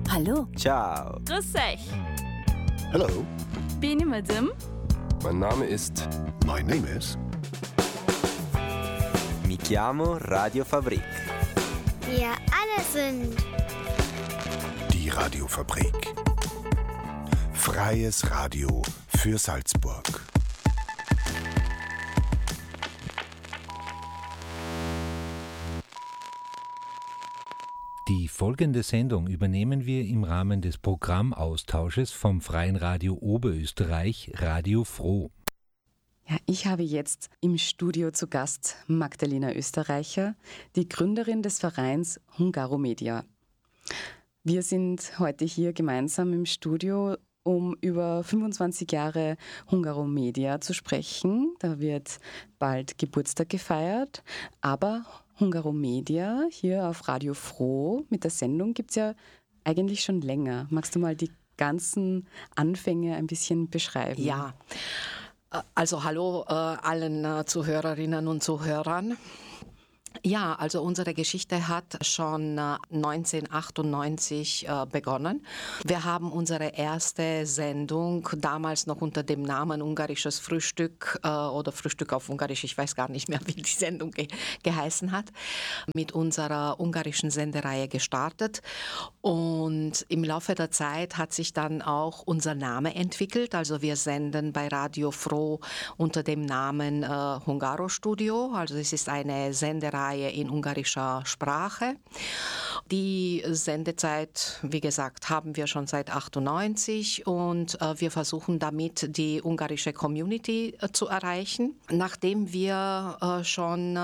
Hallo. Ciao. Grüß euch. Hello. Bin ich Madame? Mein Name ist... My name is... Mi chiamo Radio Fabrik. Wir alle sind Die Radiofabrik. Freies Radio für Salzburg. Die folgende Sendung übernehmen wir im Rahmen des Programmaustausches vom Freien Radio Oberösterreich, Radio Froh. Ja, ich habe jetzt im Studio zu Gast Magdalena Österreicher, die Gründerin des Vereins Hungaromedia. Wir sind heute hier gemeinsam im Studio, um über 25 Jahre Hungaromedia zu sprechen. Da wird bald Geburtstag gefeiert, aber Hungaromedia hier auf Radio Froh mit der Sendung gibt es ja eigentlich schon länger. Magst du mal die ganzen Anfänge ein bisschen beschreiben? Ja, also hallo allen Zuhörerinnen und Zuhörern. Ja, also unsere Geschichte hat schon 1998 begonnen. Wir haben unsere erste Sendung damals noch unter dem Namen Ungarisches Frühstück oder Frühstück auf Ungarisch, ich weiß gar nicht mehr, wie die Sendung geheißen hat, mit unserer ungarischen Sendereihe gestartet. Und im Laufe der Zeit hat sich dann auch unser Name entwickelt. Also wir senden bei Radio Froh unter dem Namen Hungaro Studio. Also es ist eine Sendereihe in ungarischer Sprache. Die Sendezeit, wie gesagt, haben wir schon seit 1998 und wir versuchen damit die ungarische Community zu erreichen. Nachdem wir schon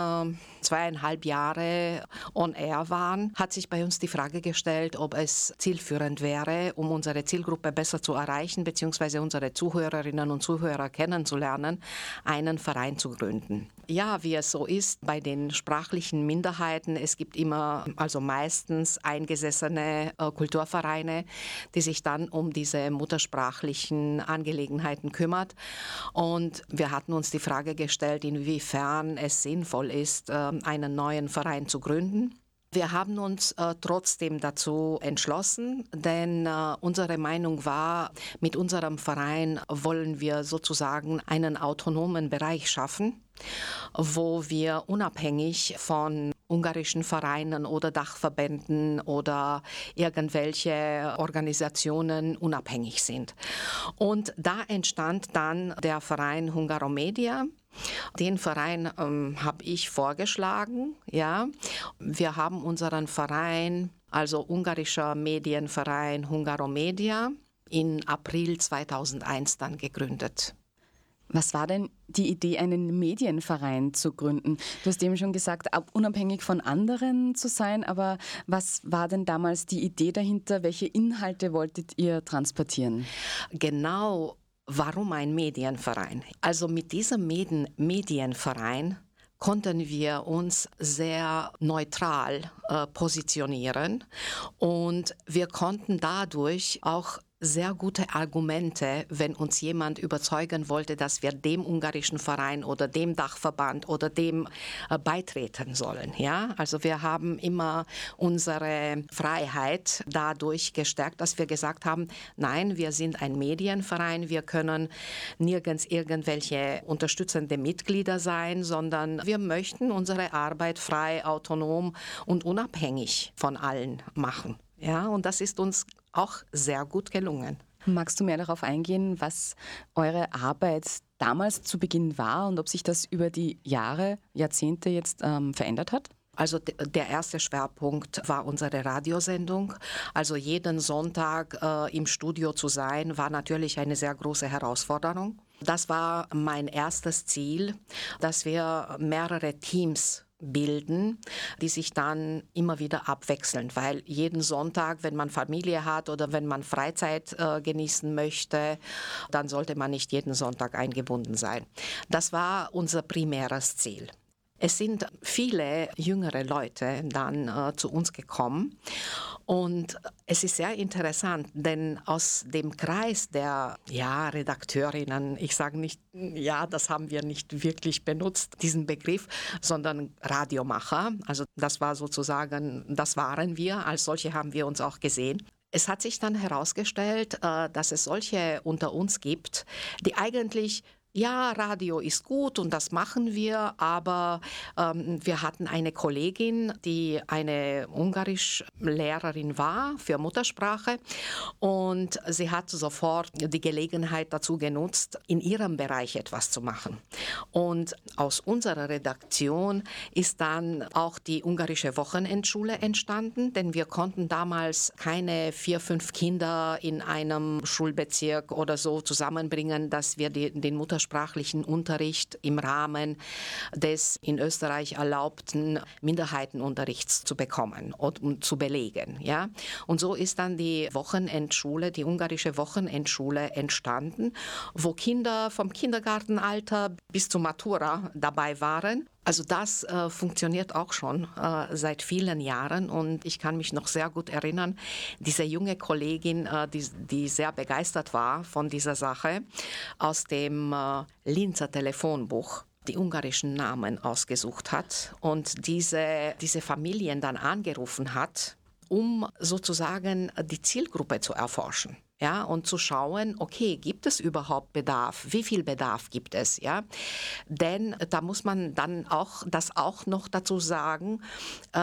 2,5 Jahre on air waren, hat sich bei uns die Frage gestellt, ob es zielführend wäre, um unsere Zielgruppe besser zu erreichen, beziehungsweise unsere Zuhörerinnen und Zuhörer kennenzulernen, einen Verein zu gründen. Ja, wie es so ist bei den sprachlichen Minderheiten, es gibt immer, also meistens eingesessene Kulturvereine, die sich dann um diese muttersprachlichen Angelegenheiten kümmert. Und wir hatten uns die Frage gestellt, inwiefern es sinnvoll ist, einen neuen Verein zu gründen. Wir haben uns trotzdem dazu entschlossen, denn unsere Meinung war, mit unserem Verein wollen wir sozusagen einen autonomen Bereich schaffen, wo wir unabhängig von ungarischen Vereinen oder Dachverbänden oder irgendwelche Organisationen unabhängig sind. Und da entstand dann der Verein Hungaromedia. Den Verein habe ich vorgeschlagen. Ja. Wir haben unseren Verein, also ungarischer Medienverein Hungaromedia, in April 2001 dann gegründet. Was war denn die Idee, einen Medienverein zu gründen? Du hast eben schon gesagt, unabhängig von anderen zu sein, aber was war denn damals die Idee dahinter? Welche Inhalte wolltet ihr transportieren? Genau, warum ein Medienverein? Also mit diesem Medienverein konnten wir uns sehr neutral positionieren und wir konnten dadurch auch sehr gute Argumente, wenn uns jemand überzeugen wollte, dass wir dem ungarischen Verein oder dem Dachverband oder dem beitreten sollen. Ja? Also wir haben immer unsere Freiheit dadurch gestärkt, dass wir gesagt haben, nein, wir sind ein Medienverein, wir können nirgends irgendwelche unterstützende Mitglieder sein, sondern wir möchten unsere Arbeit frei, autonom und unabhängig von allen machen. Ja, und das ist uns auch sehr gut gelungen. Magst du mehr darauf eingehen, was eure Arbeit damals zu Beginn war und ob sich das über die Jahre, Jahrzehnte jetzt verändert hat? Also der erste Schwerpunkt war unsere Radiosendung. Also jeden Sonntag im Studio zu sein, war natürlich eine sehr große Herausforderung. Das war mein erstes Ziel, dass wir mehrere Teams bilden, die sich dann immer wieder abwechseln, weil jeden Sonntag, wenn man Familie hat oder wenn man Freizeit genießen möchte, dann sollte man nicht jeden Sonntag eingebunden sein. Das war unser primäres Ziel. Es sind viele jüngere Leute dann zu uns gekommen und es ist sehr interessant, denn aus dem Kreis der Redakteurinnen, ich sage nicht, das haben wir nicht wirklich benutzt, diesen Begriff, sondern Radiomacher, also das waren wir, als solche haben wir uns auch gesehen. Es hat sich dann herausgestellt, dass es solche unter uns gibt, die eigentlich ja, Radio ist gut und das machen wir, aber wir hatten eine Kollegin, die eine Ungarischlehrerin war für Muttersprache und sie hat sofort die Gelegenheit dazu genutzt, in ihrem Bereich etwas zu machen. Und aus unserer Redaktion ist dann auch die ungarische Wochenendschule entstanden, denn wir konnten damals keine 4, 5 Kinder in einem Schulbezirk oder so zusammenbringen, dass wir den muttersprachlichen Unterricht im Rahmen des in Österreich erlaubten Minderheitenunterrichts zu bekommen und zu belegen. Ja? Und so ist dann die Wochenendschule, die ungarische Wochenendschule entstanden, wo Kinder vom Kindergartenalter bis zur Matura dabei waren. Also das funktioniert auch schon seit vielen Jahren und ich kann mich noch sehr gut erinnern, diese junge Kollegin, die sehr begeistert war von dieser Sache, aus dem Linzer Telefonbuch die ungarischen Namen ausgesucht hat und diese Familien dann angerufen hat, um sozusagen die Zielgruppe zu erforschen. Ja, und zu schauen, okay, gibt es überhaupt Bedarf? Wie viel Bedarf gibt es? Ja? Denn da muss man dann auch das auch noch dazu sagen,